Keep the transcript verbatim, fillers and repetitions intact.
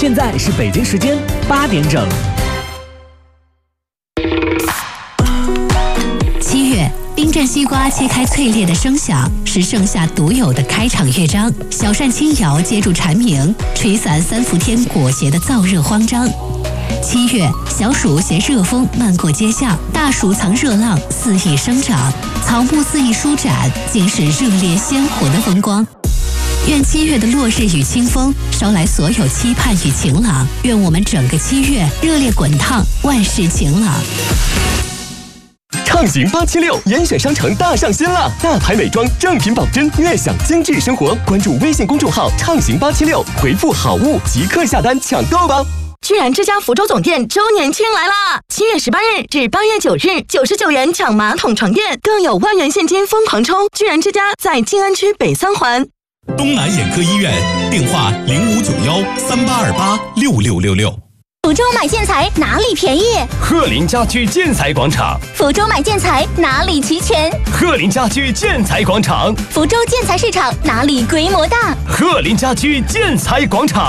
现在是北京时间八点整。 七月，冰镇西瓜切开脆裂的声响，是盛夏独有的开场乐章。小扇轻摇接住蝉鸣，吹散三伏天裹挟的燥热慌张。七月，小暑携热风漫过街巷，大暑藏热浪肆意生长，草木肆意舒展，竟是热烈鲜活的风光。愿七月的落日与清风捎来所有期盼与晴朗，愿我们整个七月热烈滚烫，万事晴朗。 畅行八七六严选商城大上新了，大牌美妆，正品保真，悦享精致生活。关注微信公众号畅行八七六，回复好物即刻下单抢购吧。 居然之家福州总店周年庆来啦！七月十八日至八月九日，九十九元抢马桶床垫，更有万元现金疯狂抽！居然之家在静安区北三环。 东南眼科医院，电话零五九幺三八二八六六六六。 福州买建材哪里便宜？ 鹤林家居建材广场。 福州买建材哪里齐全？ 鹤林家居建材广场。 福州建材市场哪里规模大？ 鹤林家居建材广场。